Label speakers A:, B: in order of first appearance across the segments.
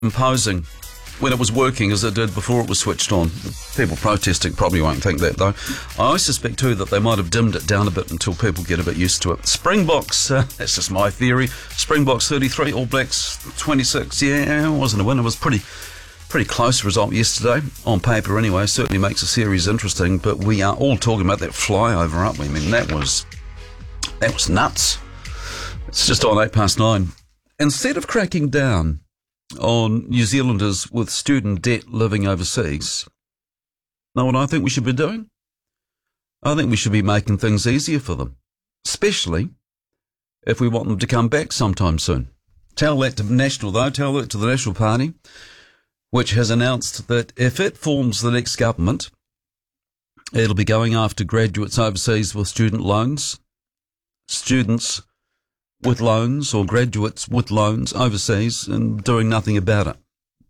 A: imposing when it was working as it did before it was switched on. People protesting probably won't think that, though. I suspect, too, that they might have dimmed it down a bit until people get a bit used to it. Springboks, that's just my theory. Springboks 33, All Blacks 26. Yeah, it wasn't a win. It was pretty close result yesterday, on paper anyway. Certainly makes the series interesting, but we are all talking about that flyover, aren't we? I mean, that was nuts. It's just on 9:08. Instead of cracking down on New Zealanders with student debt living overseas, know what I think we should be doing? I think we should be making things easier for them, especially if we want them to come back sometime soon. Tell that to National, though. Tell that to the National Party, which has announced that if it forms the next government, it'll be going after graduates overseas with student loans, students with loans or graduates with loans overseas, and doing nothing about it.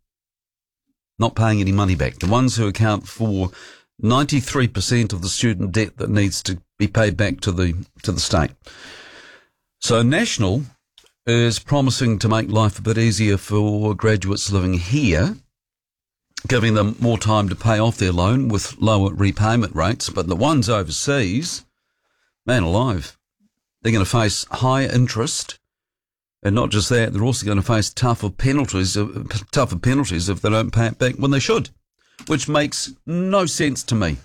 A: Not paying any money back. The ones who account for 93% of the student debt that needs to be paid back to the state. So National is promising to make life a bit easier for graduates living here, giving them more time to pay off their loan with lower repayment rates. But the ones overseas, man alive, they're going to face higher interest, and not just that, they're also going to face tougher penalties if they don't pay it back when they should, which makes no sense to me,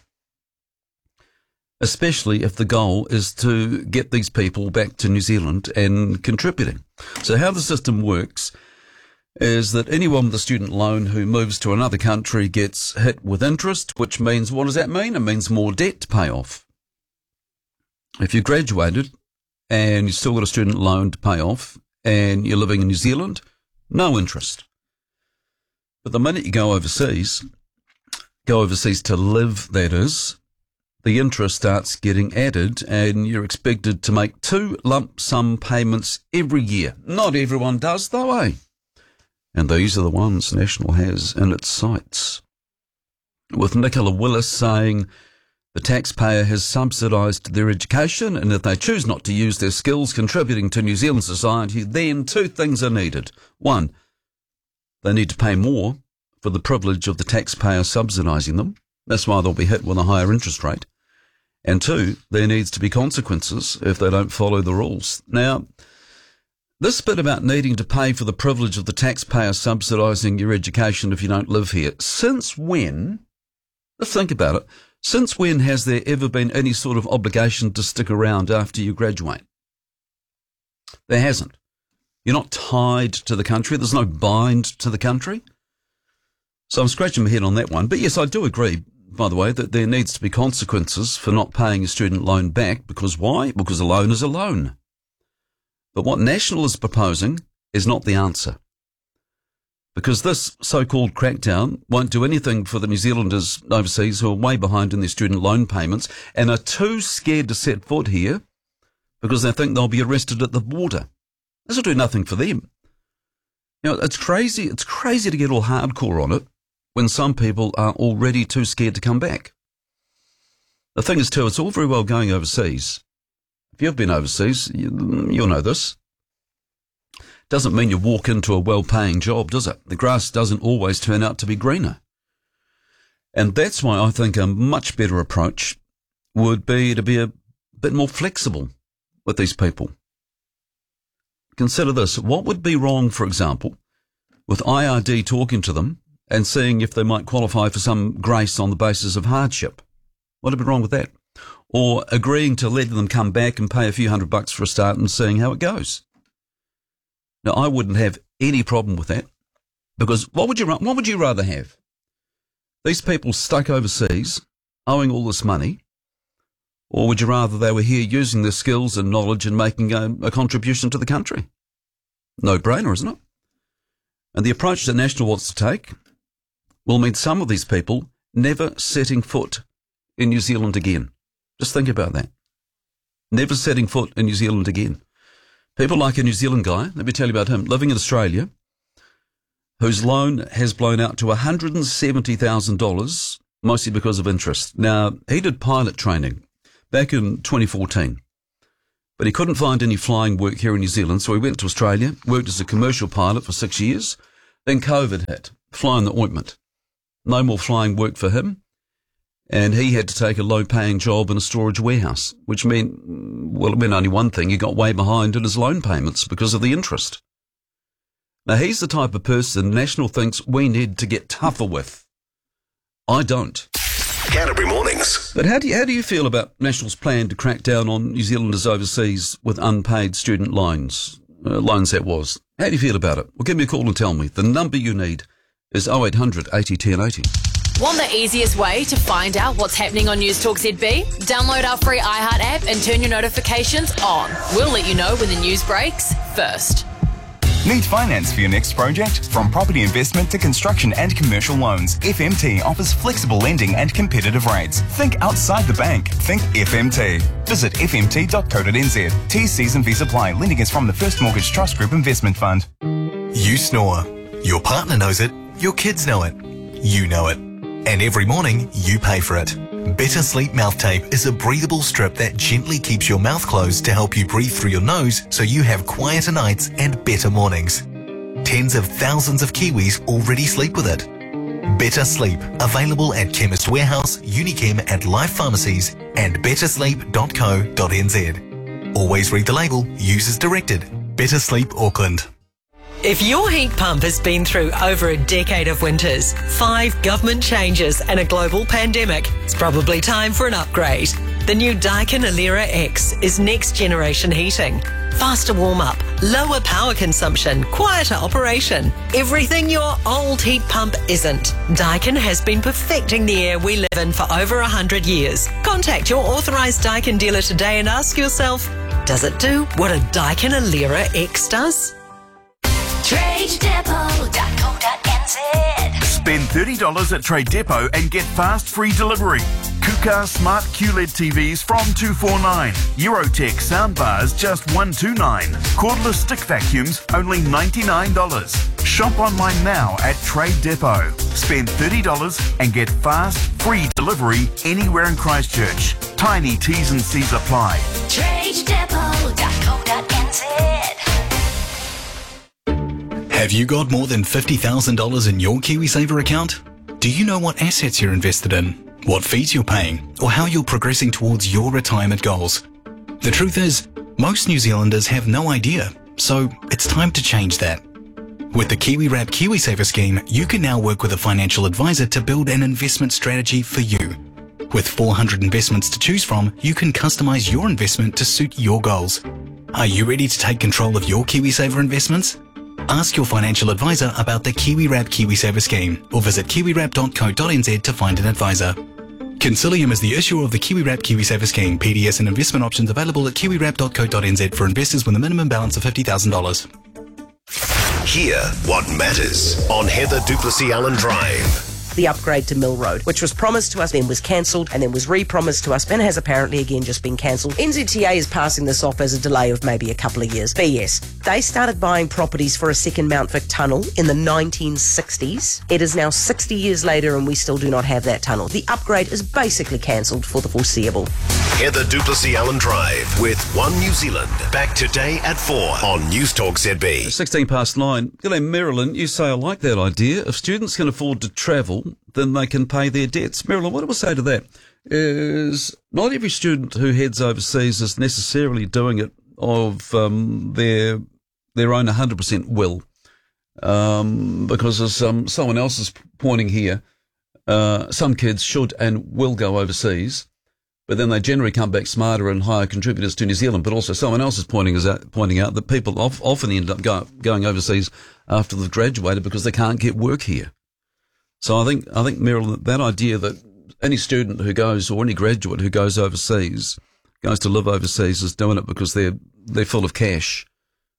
A: especially if the goal is to get these people back to New Zealand and contributing. So how the system works is that anyone with a student loan who moves to another country gets hit with interest, which means, what does that mean? It means more debt to pay off. If you graduated and you've still got a student loan to pay off and you're living in New Zealand, no interest. But the minute you go overseas to live, that is, the interest starts getting added and you're expected to make 2 lump sum payments every year. Not everyone does, though, eh? And these are the ones National has in its sights. With Nicola Willis saying the taxpayer has subsidised their education, and if they choose not to use their skills contributing to New Zealand society, then 2 things are needed. 1, they need to pay more for the privilege of the taxpayer subsidising them. That's why they'll be hit with a higher interest rate. And 2, there needs to be consequences if they don't follow the rules. Now, this bit about needing to pay for the privilege of the taxpayer subsidising your education if you don't live here, since when, let's think about it, since when has there ever been any sort of obligation to stick around after you graduate? There hasn't. You're not tied to the country. There's no bind to the country. So I'm scratching my head on that one. But yes, I do agree, by the way, that there needs to be consequences for not paying a student loan back. Because why? Because a loan is a loan. But what National is proposing is not the answer. Because this so-called crackdown won't do anything for the New Zealanders overseas who are way behind in their student loan payments and are too scared to set foot here because they think they'll be arrested at the border. This will do nothing for them. You know, it's crazy. It's crazy to get all hardcore on it when some people are already too scared to come back. The thing is, too, it's all very well going overseas. If you've been overseas, you'll know this. Doesn't mean you walk into a well-paying job, does it? The grass doesn't always turn out to be greener. And that's why I think a much better approach would be to be a bit more flexible with these people. Consider this. What would be wrong, for example, with IRD talking to them and seeing if they might qualify for some grace on the basis of hardship? What would be wrong with that? Or agreeing to let them come back and pay a few $100 for a start and seeing how it goes? Now, I wouldn't have any problem with that, because what would you rather have? These people stuck overseas, owing all this money, or would you rather they were here using their skills and knowledge and making a contribution to the country? No-brainer, isn't it? And the approach that National wants to take will mean some of these people never setting foot in New Zealand again. Just think about that. Never setting foot in New Zealand again. People like a New Zealand guy, let me tell you about him, living in Australia, whose loan has blown out to $170,000, mostly because of interest. Now, he did pilot training back in 2014, but he couldn't find any flying work here in New Zealand, so he went to Australia, worked as a commercial pilot for 6 years, Then COVID hit, fly in the ointment. No more flying work for him. And he had to take a low-paying job in a storage warehouse, which meant, well, it meant only one thing. He got way behind in his loan payments because of the interest. Now, he's the type of person National thinks we need to get tougher with. I don't.
B: Canterbury Mornings.
A: But how do you feel about National's plan to crack down on New Zealanders overseas with unpaid student loans? Loans that was. How do you feel about it? Well, give me a call and tell me. The number you need is 0800 80 10 80.
C: Want the easiest way to find out what's happening on News Talk ZB? Download our free iHeart app and turn your notifications on. We'll let you know when the news breaks first.
D: Need finance for your next project? From property investment to construction and commercial loans, FMT offers flexible lending and competitive rates. Think outside the bank. Think FMT. Visit fmt.co.nz. T's and V's apply. Lending is from the First Mortgage Trust Group Investment Fund.
B: You snore. Your partner knows it. Your kids know it. You know it. And every morning, you pay for it. Better Sleep Mouth Tape is a breathable strip that gently keeps your mouth closed to help you breathe through your nose so you have quieter nights and better mornings. Tens of thousands of Kiwis already sleep with it. Better Sleep, available at Chemist Warehouse, Unichem and Life Pharmacies and bettersleep.co.nz. Always read the label, use as directed. Better Sleep Auckland.
E: If your heat pump has been through over a decade of winters, 5 government changes and a global pandemic, it's probably time for an upgrade. The new Daikin Alera X is next generation heating. Faster warm-up, lower power consumption, quieter operation. Everything your old heat pump isn't. Daikin has been perfecting the air we live in for over 100 years. Contact your authorised Daikin dealer today and ask yourself, does it do what a Daikin Alera X does?
F: TradeDepot.co.nz.
G: Spend $30 at Trade Depot and get fast free delivery. Kuka Smart QLED TVs from $249. Eurotech soundbars just $129. Cordless stick vacuums only $99. Shop online now at Trade Depot. Spend $30 and get fast free delivery anywhere in Christchurch. Tiny T's and C's apply.
F: TradeDepot.co.nz.
B: Have you got more than $50,000 in your KiwiSaver account? Do you know what assets you're invested in, what fees you're paying, or how you're progressing towards your retirement goals? The truth is, most New Zealanders have no idea, so it's time to change that. With the KiwiWrap KiwiSaver scheme, you can now work with a financial advisor to build an investment strategy for you. With 400 investments to choose from, you can customize your investment to suit your goals. Are you ready to take control of your KiwiSaver investments? Ask your financial advisor about the KiwiWrap KiwiSaver scheme or visit kiwiwrap.co.nz to find an advisor. Concilium is the issuer of the KiwiWrap KiwiSaver scheme. PDS and investment options available at kiwiwrap.co.nz for investors with a minimum balance of $50,000.
H: Hear what matters on Heather Duplessis Allen Drive.
I: The upgrade to Mill Road, which was promised to us, then was cancelled, and then was re-promised to us, and has apparently again just been cancelled. NZTA is passing this off as a delay of maybe a couple of years. BS. They started buying properties for a second Mount Vic tunnel in the 1960s. It is now 60 years later and we still do not have that tunnel. The upgrade is basically cancelled for the foreseeable.
H: Heather Duplessis Allen Drive with One New Zealand. Back today at 4 on News Talk ZB.
A: 16 past 9. G'day, Marilyn. You say I like that idea. If students can afford to travel, then they can pay their debts. Marilyn, what I will say to that is not every student who heads overseas is necessarily doing it of their own 100% will. Because as someone else is pointing here, some kids should and will go overseas, but then they generally come back smarter and higher contributors to New Zealand. But also someone else is pointing out that people often end up going overseas after they've graduated because they can't get work here. So I think Marilyn, that idea that any student who goes or any graduate who goes overseas, goes to live overseas, is doing it because they're full of cash.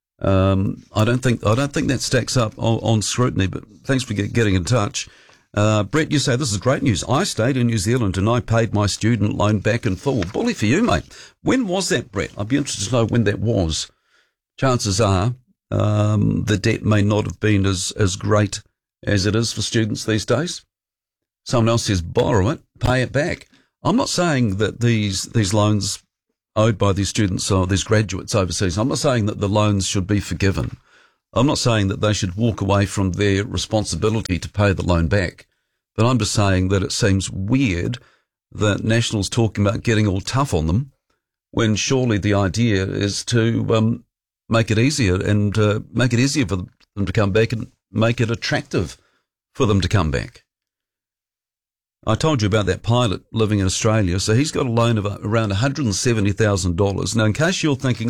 A: I don't think that stacks up on scrutiny. But thanks for getting in touch. Brett, you say this is great news. I stayed in New Zealand and I paid my student loan back in full. Bully for you, mate. When was that, Brett? I'd be interested to know when that was. Chances are the debt may not have been as great as it is for students these days. Someone else says borrow it, pay it back. I'm not saying that these loans owed by these students or these graduates overseas, I'm not saying that the loans should be forgiven. I'm not saying that they should walk away from their responsibility to pay the loan back, but I'm just saying that it seems weird that National's talking about getting all tough on them when surely the idea is to make it easier and make it easier for them to come back and make it attractive for them to come back. I told you about that pilot living in Australia. So he's got a loan of around $170,000. Now, in case you're thinking,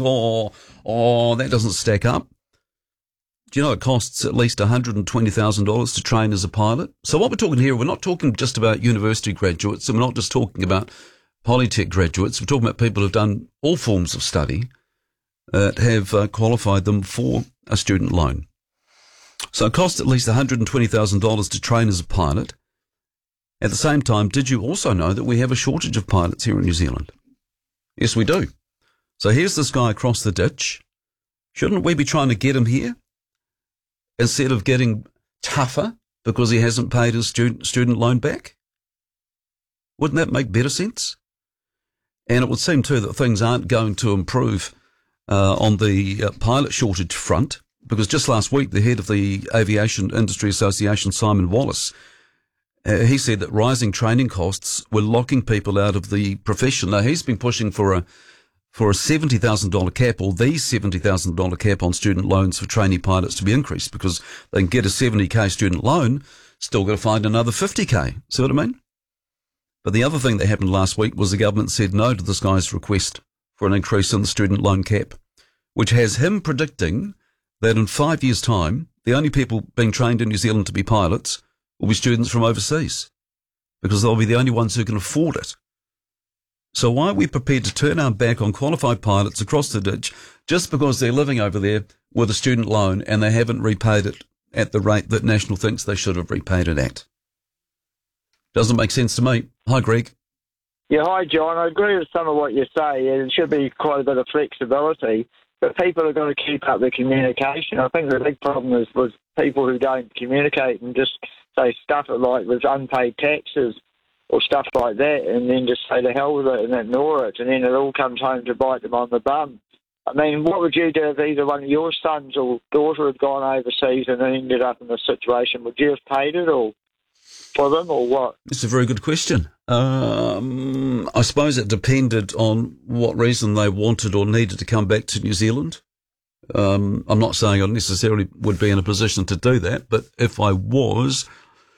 A: that doesn't stack up, do you know it costs at least $120,000 to train as a pilot? So what we're talking here, we're not talking just about university graduates, and we're not just talking about Polytech graduates. We're talking about people who've done all forms of study that have qualified them for a student loan. So it costs at least $120,000 to train as a pilot. At the same time, did you also know that we have a shortage of pilots here in New Zealand? Yes, we do. So here's this guy across the ditch. Shouldn't we be trying to get him here instead of getting tougher because he hasn't paid his student loan back? Wouldn't that make better sense? And it would seem too that things aren't going to improve on the pilot shortage front, because just last week the head of the Aviation Industry Association, Simon Wallace, he said that rising training costs were locking people out of the profession. Now, he's been pushing for a $70,000 cap, or the $70,000 cap on student loans for trainee pilots to be increased, because they can get a $70,000 student loan, still got to find another $50,000. See what I mean? But the other thing that happened last week was the government said no to this guy's request for an increase in the student loan cap, which has him predicting that in 5 years' time, the only people being trained in New Zealand to be pilots will be students from overseas, because they'll be the only ones who can afford it. So why are we prepared to turn our back on qualified pilots across the ditch just because they're living over there with a student loan and they haven't repaid it at the rate that National thinks they should have repaid it at? Doesn't make sense to me. Hi, Greg.
J: Yeah, hi, John. I agree with some of what you say. There should be quite a bit of flexibility, but people are going to keep up their communication. I think the big problem is with people who don't communicate and just say stuff like with unpaid taxes or stuff like that, and then just say to hell with it and ignore it, and then it all comes home to bite them on the bum. I mean, what would you do if either one of your sons or daughter had gone overseas and ended up in this situation? Would you have paid it or for them, or what?
A: It's a very good question. I suppose it depended on what reason they wanted or needed to come back to New Zealand. I'm not saying I necessarily would be in a position to do that, but if I was,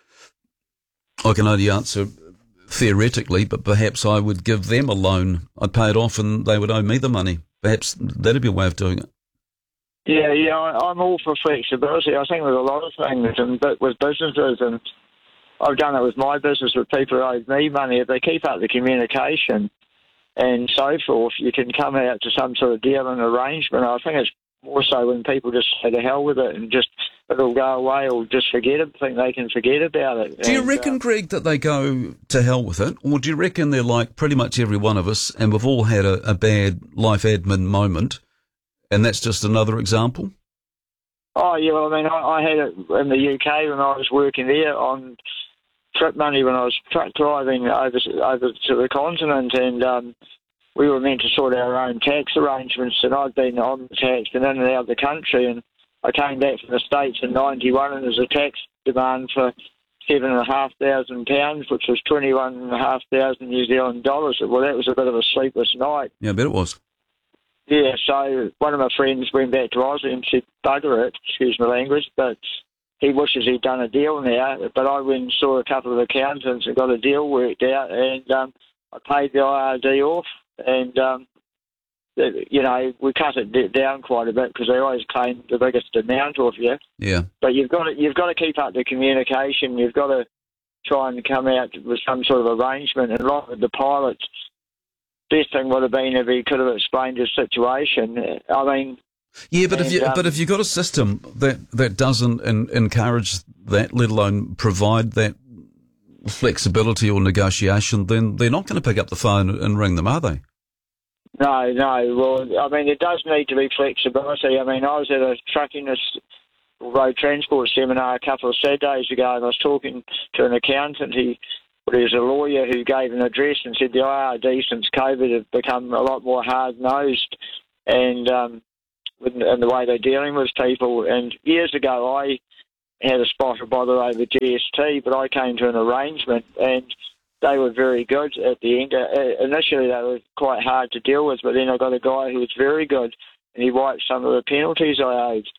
A: I can only answer theoretically, but perhaps I would give them a loan. I'd pay it off and they would owe me the money. Perhaps that'd be a way of doing it.
J: Yeah, I'm all for flexibility. I think there's a lot of things and with businesses, and I've done it with my business with people who owe me money. If they keep up the communication and so forth, you can come out to some sort of deal and arrangement. I think it's more so when people just say to hell with it and just it'll go away or just think they can forget about it.
A: Do you reckon, Greg, that they go to hell with it? Or do you reckon they're like pretty much every one of us and we've all had a bad life admin moment and that's just another example?
J: Oh, yeah, well, I mean, I had it in the UK when I was working there on trip money when I was truck driving over to the continent, and we were meant to sort our own tax arrangements, and I'd been on the tax and in and out of the country, and I came back from the States in 91 and there was a tax demand for £7,500, which was 21,500 New Zealand dollars. Well, that was a bit of a sleepless night.
A: Yeah, I bet it was.
J: Yeah, so one of my friends went back to Aussie and said, bugger it, excuse my language, but he wishes he'd done a deal now. But I went and saw a couple of accountants and got a deal worked out, and I paid the IRD off, and we cut it down quite a bit because they always claim the biggest amount off you.
A: Yeah.
J: But you've got to keep up the communication. You've got to try and come out with some sort of arrangement. And like with the pilots, best thing would have been if he could have explained his situation. I mean,
A: yeah, but if you've got a system that doesn't encourage that, let alone provide that flexibility or negotiation, then they're not going to pick up the phone and ring them, are they?
J: No. Well, I mean, there does need to be flexibility. I mean, I was at a trucking road transport seminar a couple of Saturdays ago, and I was talking to an accountant. He was a lawyer who gave an address and said the IRD since COVID have become a lot more hard-nosed, and and the way they're dealing with people. And years ago, I had a spotter bother over GST, but I came to an arrangement, and they were very good at the end. Initially, they were quite hard to deal with, but then I got a guy who was very good, and he wiped some of the penalties I owed.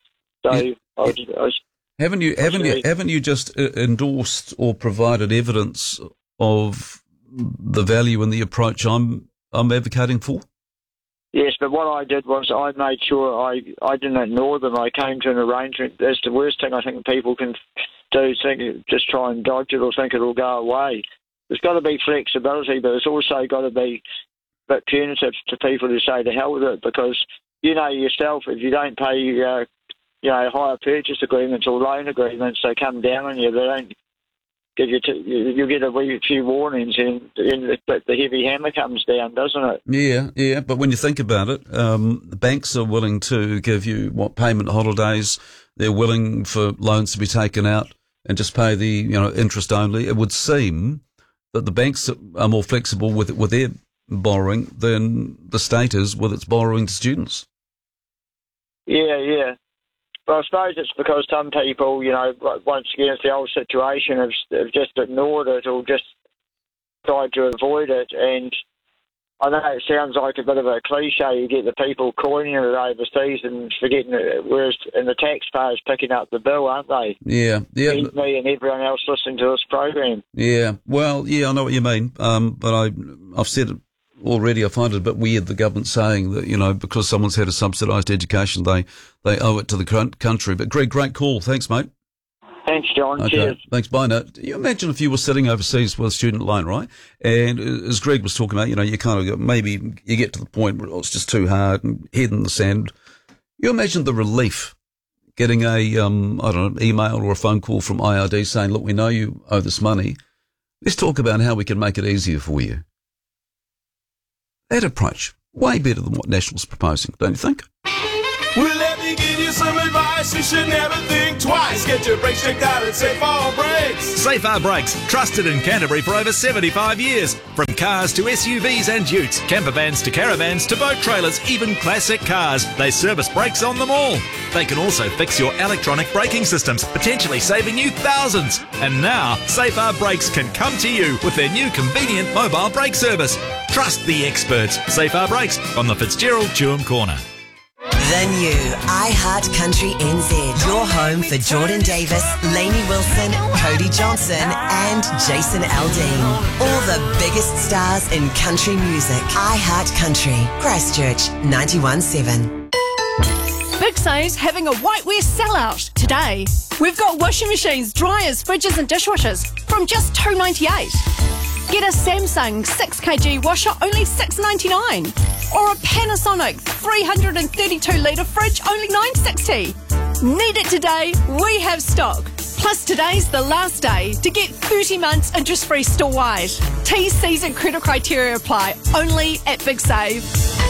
J: So
A: Haven't you just endorsed or provided evidence of the value and the approach I'm advocating for?
J: Yes, but what I did was I made sure I didn't ignore them. I came to an arrangement. That's the worst thing I think people can do, just try and dodge it or think it'll go away. There's got to be flexibility, but it's also got to be a bit punitive to people who say to hell with it, because you know yourself, if you don't pay hire purchase agreements or loan agreements, they come down on you. They don't give you. You get a few warnings, and the heavy hammer comes down, doesn't it?
A: Yeah. But when you think about it, the banks are willing to give you payment holidays. They're willing for loans to be taken out and just pay the interest only. It would seem that the banks are more flexible with their borrowing than the state is with its borrowing to students.
J: Yeah. Well, I suppose it's because some people, once again, it's the old situation, have just ignored it or just tried to avoid it. And I know it sounds like a bit of a cliche. You get the people coining it overseas and forgetting it, whereas and the taxpayers picking up the bill, aren't they?
A: Yeah.
J: Me and everyone else listening to this program.
A: Yeah. Well, I know what you mean. But I've said it already. I find it a bit weird, the government saying that, because someone's had a subsidised education, they owe it to the country. But Greg, great call. Thanks, mate.
J: Thanks, John.
A: Okay.
J: Cheers.
A: Thanks. Bye now. You imagine if you were sitting overseas with a student loan, right? And as Greg was talking about, you kind of maybe you get to the point where it's just too hard and head in the sand. You imagine the relief getting a, email or a phone call from IRD saying, look, we know you owe this money. Let's talk about how we can make it easier for you. That approach, way better than what National's proposing, don't you think?
K: Well, let me give you some advice. You should never think twice. Get your brakes checked out at Safe R Brakes.
L: Safe R Brakes, trusted in Canterbury for over 75 years. From cars to SUVs and utes, camper vans to caravans to boat trailers, even classic cars. They service brakes on them all. They can also fix your electronic braking systems, potentially saving you thousands. And now, Safe R Brakes can come to you with their new convenient mobile brake service. Trust the experts. Safe R Brakes on the Fitzgerald Chewham Corner.
E: The new iHeart Country NZ. Your home for Jordan Davis, Lainey Wilson, Cody Johnson and Jason Aldean. All the biggest stars in country music. iHeart Country. Christchurch 91.7.
M: Big Save's having a whiteware sellout today. We've got washing machines, dryers, fridges and dishwashers from just $2.98. Get a Samsung 6kg washer, only $6.99. Or a Panasonic 332-litre fridge, only $9.60. Need it today? We have stock. Plus, today's the last day to get 30 months interest-free store-wide. T's, C's and credit criteria apply. Only at Big Save.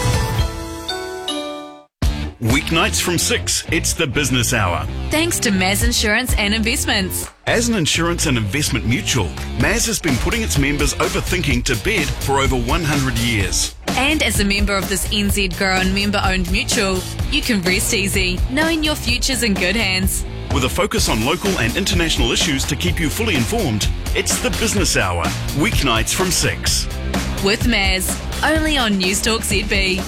G: Weeknights from 6, it's the Business Hour.
C: Thanks to Maz Insurance and Investments.
G: As an insurance and investment mutual, Maz has been putting its members overthinking to bed for over 100 years.
C: And as a member of this NZ grown member-owned mutual, you can rest easy, knowing your future's in good hands.
G: With a focus on local and international issues to keep you fully informed, it's the Business Hour, weeknights from 6.
C: With Maz, only on Newstalk ZB.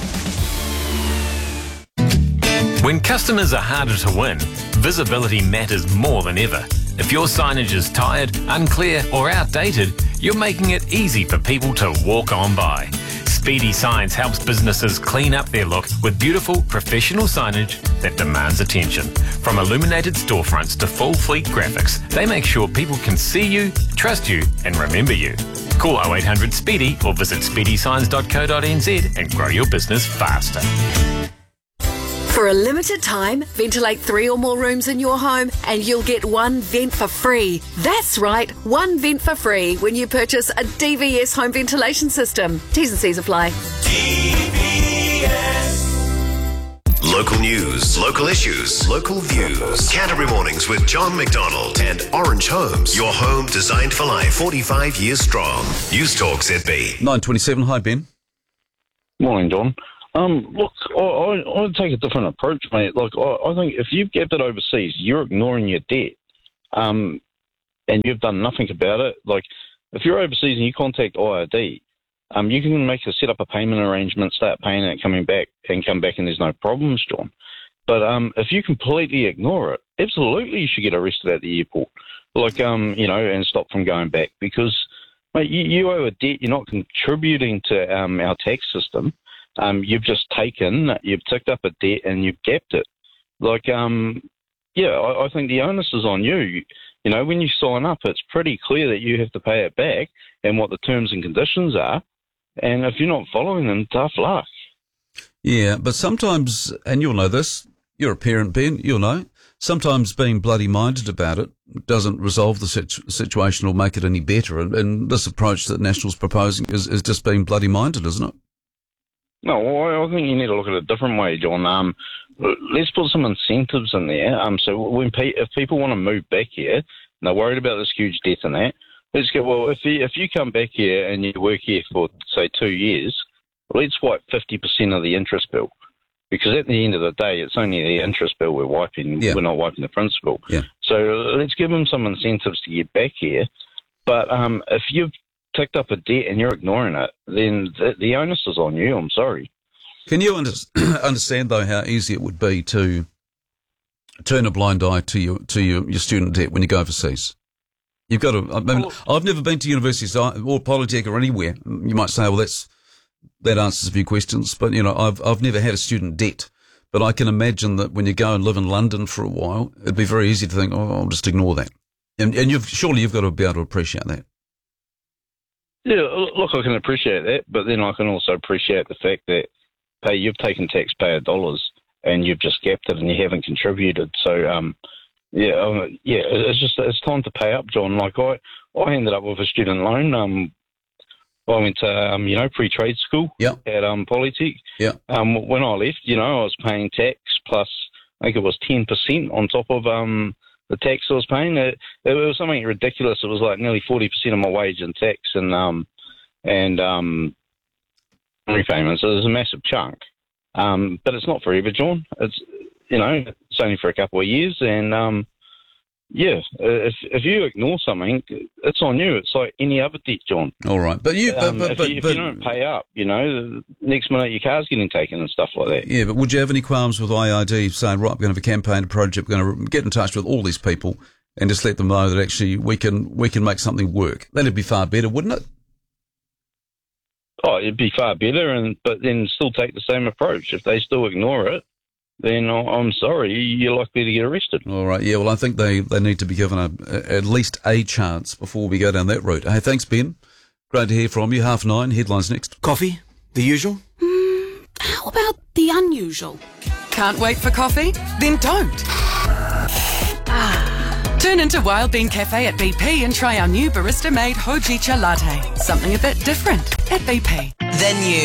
N: When customers are harder to win, visibility matters more than ever. If your signage is tired, unclear or outdated, you're making it easy for people to walk on by. Speedy Signs helps businesses clean up their look with beautiful, professional signage that demands attention. From illuminated storefronts to full fleet graphics, they make sure people can see you, trust you and remember you. Call 0800 SPEEDY or visit speedysigns.co.nz and grow your business faster.
O: For a limited time, ventilate 3 or more rooms in your home and you'll get one vent for free. That's right, one vent for free when you purchase a DVS home ventilation system. T's and C's apply.
H: DVS. Local news, local issues, local views. Canterbury Mornings with John McDonald and Orange Homes. Your home designed for life, 45 years strong. Newstalk ZB.
A: 9:27. Hi, Ben.
P: Morning, John. Look, I take a different approach, mate. Like, I think if you've kept it overseas, you're ignoring your debt, and you've done nothing about it. Like, if you're overseas and you contact IRD, you can set up a payment arrangement, start paying it, come back, and there's no problems, John. But if you completely ignore it, absolutely you should get arrested at the airport, like, and stop from going back, because, mate, you owe a debt. You're not contributing to our tax system. You've just you've ticked up a debt and you've gapped it. Like, I think the onus is on you. You know, when you sign up, it's pretty clear that you have to pay it back and what the terms and conditions are. And if you're not following them, tough luck.
A: Yeah, but sometimes, and you'll know this, you're a parent, Ben, you'll know, sometimes being bloody minded about it doesn't resolve the situation or make it any better. And this approach that National's proposing is just being bloody minded, isn't it?
P: No, I think you need to look at it a different way, John. Let's put some incentives in there. So if people want to move back here and they're worried about this huge debt and that, let's go, well, if you come back here and you work here for, say, 2 years, let's wipe 50% of the interest bill. Because at the end of the day, it's only the interest bill we're wiping. Yeah. We're not wiping the principal.
A: Yeah.
P: So let's give them some incentives to get back here. But if you've ticked up a debt and you're ignoring it, then the onus is on you. I'm sorry.
A: Can you understand, though, how easy it would be to turn a blind eye to your student debt when you go overseas? You've got to. I mean, I've never been to universities or Polytech or anywhere. You might say, well, that answers a few questions, but I've never had a student debt. But I can imagine that when you go and live in London for a while, it'd be very easy to think, oh, I'll just ignore that. And surely you've got to be able to appreciate that.
P: Yeah, look, I can appreciate that, but then I can also appreciate the fact that, hey, you've taken taxpayer dollars and you've just gapped it and you haven't contributed. So, it's time to pay up, John. Like, I ended up with a student loan. I went to, pre-trade school at Polytech.
A: Yeah.
P: When I left, I was paying tax plus, I think it was 10% on top of the tax I was paying. It was something ridiculous. It was like nearly 40% of my wage in tax and repayments. So it was a massive chunk. But it's not forever, John. It's only for a couple of years. And if you ignore something, it's on you. It's like any other debt, John.
A: All right, but
P: if you don't pay up, next minute your car's getting taken and stuff like that.
A: Yeah, but would you have any qualms with IRD saying, right, we're going to have a campaign, a project, we're going to get in touch with all these people and just let them know that actually we can make something work? That'd be far better, wouldn't it?
P: Oh, it'd be far better, but then still take the same approach. If they still ignore it, then I'm sorry, you're likely to get arrested.
A: All right, yeah, well, I think they need to be given at least a chance before we go down that route. Hey, thanks, Ben. Great to hear from you. 9:30, headlines next.
Q: Coffee? The usual?
R: How about the unusual? Can't wait for coffee? Then don't. Turn into Wild Bean Cafe at BP and try our new barista-made Hojicha latte. Something a bit different at BP.
E: The new